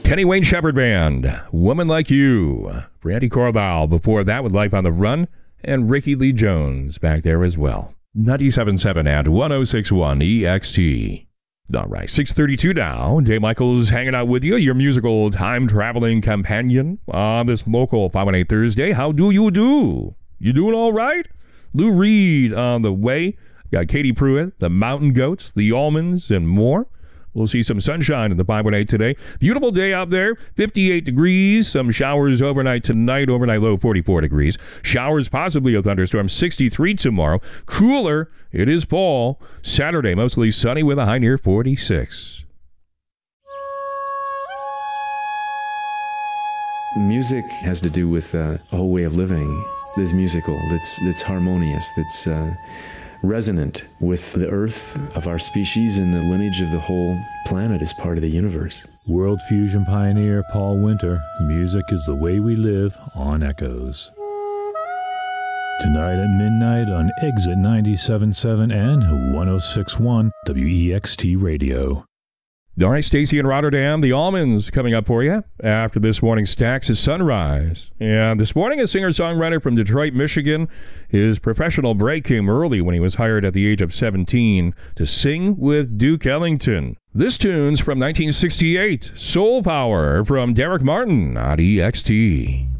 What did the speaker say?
Kenny Wayne Shepherd Band, Woman Like You. Randy Carlisle before that with Life on the Run, and Ricky Lee Jones back there as well. 97.7 and 106.1 EXT. All right, 6:32 now. Dave Michaels hanging out with you, your musical time-traveling companion on this local 518 Thursday. How do you do? You doing all right? Lou Reed on the way. Got Katie Pruitt, the Mountain Goats, the Almonds, and more. We'll see some sunshine in the 518 today. Beautiful day out there, 58 degrees. Some showers overnight tonight, overnight low 44 degrees. Showers, possibly a thunderstorm, 63 tomorrow. Cooler, it is fall. Saturday, mostly sunny with a high near 46. Music has to do with a whole way of living that's musical, that's harmonious, that's resonant with the earth of our species, and the lineage of the whole planet is part of the universe. World fusion pioneer Paul Winter, music is the way we live on Echoes. Tonight at midnight on Exit 97.7 and 106.1 WEXT Radio. All right, Stacy in Rotterdam, the Almonds coming up for you after this morning's Stax is Sunrise. And this morning, a singer-songwriter from Detroit, Michigan. His professional break came early when he was hired at the age of 17 to sing with Duke Ellington. This tune's from 1968, Soul Power from Derek Martin on EXT.